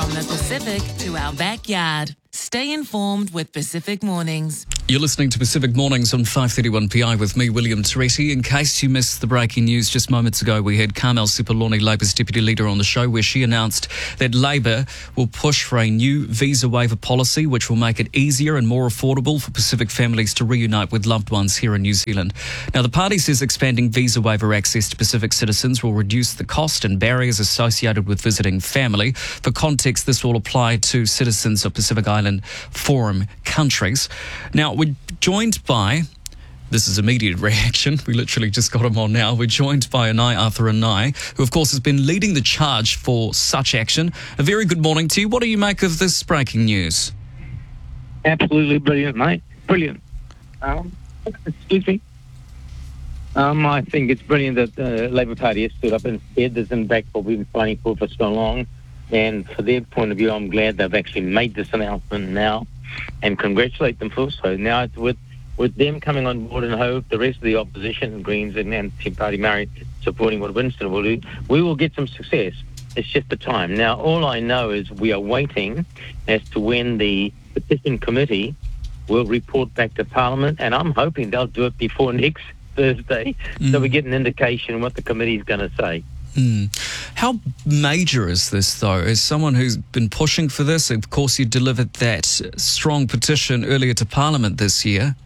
From the Pacific to our backyard. Stay informed with Pacific Mornings. You're listening to Pacific Mornings on 531 PI with me, William Toretti. In case you missed the breaking news, just moments ago we had Carmel Sepuloni, Labor's Deputy Leader, on the show, where she announced that Labor will push for a new visa waiver policy which will make it easier and more affordable for Pacific families to reunite with loved ones here in New Zealand. Now, the party says expanding visa waiver access to Pacific citizens will reduce the cost and barriers associated with visiting family. For context, this will apply to citizens of Pacific Island Forum countries. Now, we're joined by, this is immediate reaction, we literally just got him on now, we're joined by Anae Arthur Anae, who of course has been leading the charge for such action. A very good morning to you. What do you make of this breaking news? Absolutely brilliant, mate. Brilliant. Excuse me. I think it's brilliant that the Labour Party has stood up and said this, in fact, what we've been fighting for so long. And for their point of view, I'm glad they've actually made this announcement now, and congratulate them for so. Now it's with them coming on board, and hope the rest of the opposition, Greens and Tea Party Māori, supporting what Winston will do, we will get some success. It's just the time. Now, all I know is we are waiting as to when the petition committee will report back to Parliament, and I'm hoping they'll do it before next Thursday, so we get an indication what the committee is going to say. How major is this, though? As someone who's been pushing for this, of course you delivered that strong petition earlier to Parliament this year.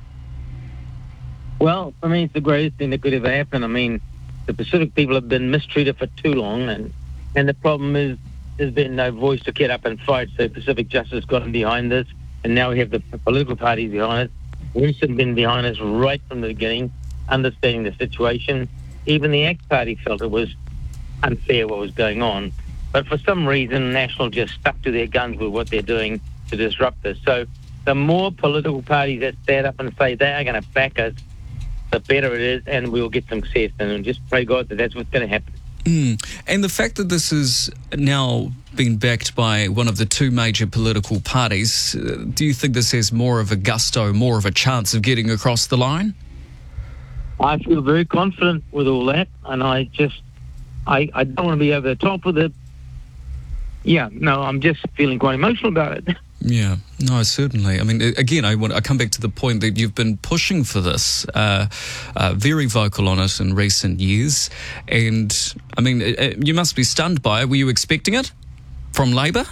Well, I mean, it's the greatest thing that could ever happen. I mean, the Pacific people have been mistreated for too long, and the problem is there's been no voice to get up and fight, so Pacific Justice got in behind this, and now we have the political parties behind it. Winston been behind us right from the beginning, understanding the situation. Even the ACT Party felt it was unfair what was going on. But for some reason, National just stuck to their guns with what they're doing to disrupt this. So the more political parties that stand up and say they are going to back us, the better it is, and we'll get some success. And just pray God that that's what's going to happen. And the fact that this is now being backed by one of the two major political parties, do you think this has more of a gusto, more of a chance of getting across the line? I feel very confident with all that, and I don't want to be over the top with it. Yeah, no, I'm just feeling quite emotional about it. Yeah, no, certainly. I mean, again, I come back to the point that you've been pushing for this, very vocal on it in recent years, and I mean, you must be stunned by it. Were you expecting it from Labor?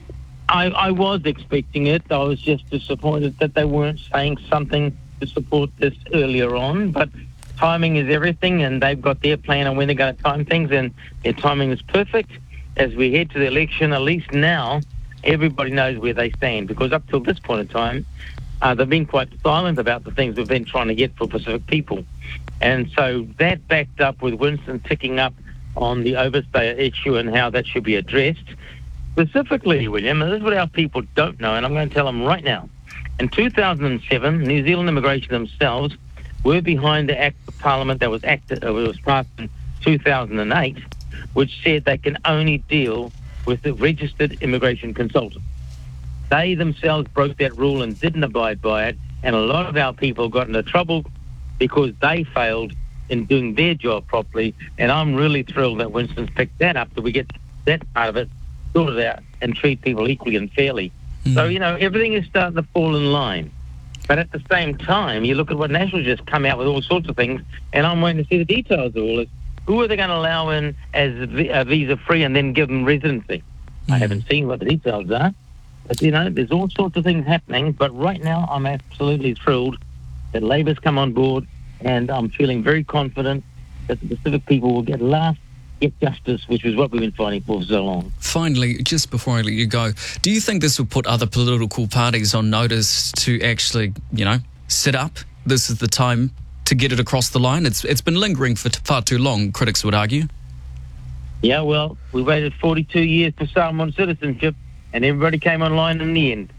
I was expecting it. I was just disappointed that they weren't saying something to support this earlier on, but timing is everything, and they've got their plan on when they're going to time things, and their timing is perfect. As we head to the election, at least now, everybody knows where they stand, because up till this point in time, they've been quite silent about the things we've been trying to get for Pacific people. And so that backed up with Winston ticking up on the overstay issue and how that should be addressed. Specifically, William, and this is what our people don't know, and I'm going to tell them right now. In 2007, New Zealand Immigration themselves were behind the Act of Parliament that was passed in 2008, which said they can only deal with the registered immigration consultant. They themselves broke that rule and didn't abide by it, and a lot of our people got into trouble because they failed in doing their job properly, and I'm really thrilled that Winston's picked that up, that we get that part of it sorted out and treat people equally and fairly. So, you know, everything is starting to fall in line. But at the same time, you look at what National just come out with all sorts of things, and I'm waiting to see the details of all this. Who are they going to allow in as visa-free and then give them residency? I haven't seen what the details are. But, you know, there's all sorts of things happening. But right now, I'm absolutely thrilled that Labor's come on board, and I'm feeling very confident that the Pacific people will get justice, which is what we've been fighting for so long. Finally, just before I let you go, do you think this will put other political parties on notice to actually, you know, sit up? This is the time to get it across the line. It's been lingering for far too long, critics would argue. Yeah, well, we waited 42 years for Samoan citizenship, and everybody came online in the end.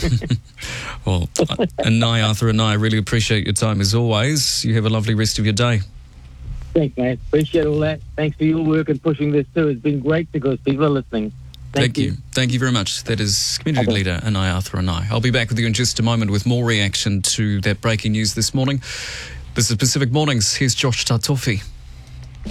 Well, Anae Arthur and I really appreciate your time as always. You have a lovely rest of your day. Thanks, mate. Appreciate all that. Thanks for your work and pushing this too. It's been great because people are listening. Thank you. Thank you very much. That is Community Leader Anae Arthur Anae. I'll be back with you in just a moment with more reaction to that breaking news this morning. This is Pacific Mornings. Here's Josh Tatofi.